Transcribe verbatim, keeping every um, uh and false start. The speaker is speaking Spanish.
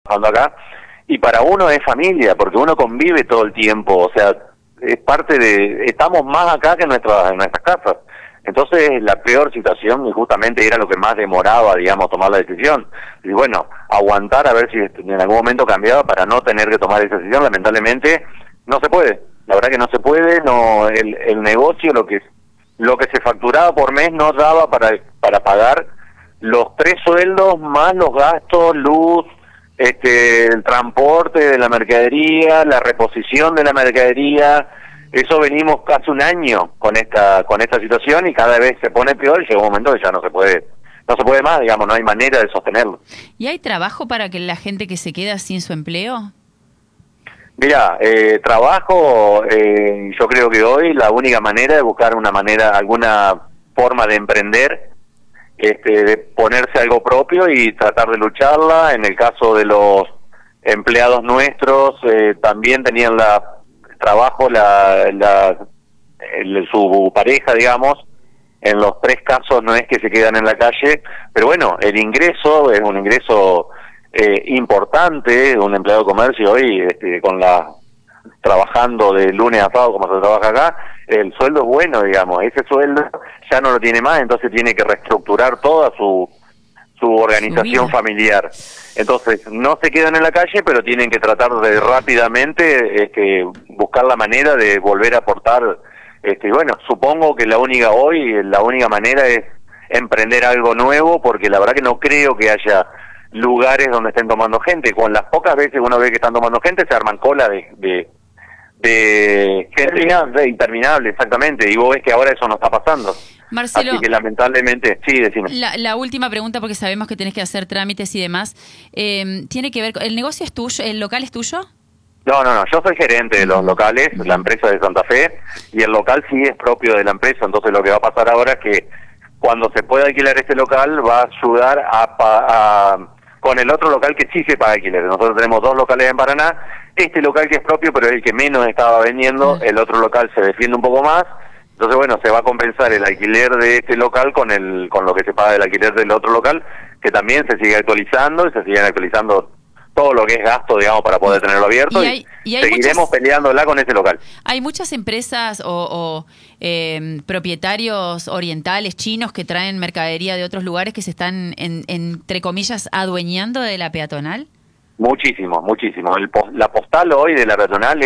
trabajando acá, y para uno es familia, porque uno convive todo el tiempo, o sea, es parte de, estamos más acá que en nuestras, en nuestras casas. Entonces la peor situación, y justamente era lo que más demoraba, digamos, tomar la decisión. Y bueno, aguantar a ver si en algún momento cambiaba para no tener que tomar esa decisión. Lamentablemente no se puede, la verdad que no se puede, no, el, el negocio, lo que lo que se facturaba por mes no daba para, para pagar los tres sueldos más los gastos, luz, este, el transporte de la mercadería, la reposición de la mercadería. Eso venimos casi un año con esta con esta situación y cada vez se pone peor y llega un momento que ya no se puede no se puede más, digamos, no hay manera de sostenerlo. ¿Y hay trabajo para que la gente que se queda sin su empleo? Mira, eh, trabajo, eh, yo creo que hoy la única manera de buscar una manera, alguna forma de emprender, este, de ponerse algo propio y tratar de lucharla. En el caso de los empleados nuestros, eh, también tenían la trabajo la, la el, su pareja, digamos. En los tres casos no es que se quedan en la calle, pero bueno, el ingreso es un ingreso eh, importante. Un empleado de comercio hoy, este, con la trabajando de lunes a sábado como se trabaja acá, el sueldo es bueno, digamos, ese sueldo ya no lo tiene más, entonces tiene que reestructurar toda su su organización familiar. Entonces no se quedan en la calle, pero tienen que tratar de rápidamente este, buscar la manera de volver a aportar. Este, bueno, supongo que la única hoy, la única manera es emprender algo nuevo, porque la verdad que no creo que haya lugares donde estén tomando gente. Con las pocas veces uno ve que están tomando gente, se arman cola de, de, de gente interminable, exactamente, y vos ves que ahora eso no está pasando. Marcelo, así que lamentablemente, sí, decime. La, la última pregunta, porque sabemos que tenés que hacer trámites y demás, eh, tiene que ver con, ¿el negocio es tuyo, el local es tuyo? No, no, no, yo soy gerente de los locales, la empresa de Santa Fe, y el local sí es propio de la empresa. Entonces lo que va a pasar ahora es que cuando se pueda alquilar este local va a ayudar a, a con el otro local que sí se paga alquiler. Nosotros tenemos dos locales en Paraná, este local que es propio pero es el que menos estaba vendiendo, el otro local se defiende un poco más. Entonces, bueno, se va a compensar el alquiler de este local con el con lo que se paga el alquiler del otro local, que también se sigue actualizando y se siguen actualizando todo lo que es gasto, digamos, para poder tenerlo abierto, y, hay, y, y hay seguiremos muchas, peleándola con ese local. Hay muchas empresas o, o eh, propietarios orientales, chinos, que traen mercadería de otros lugares que se están, en, entre comillas, adueñando de la peatonal. Muchísimo, muchísimo. El, la postal hoy de la peatonal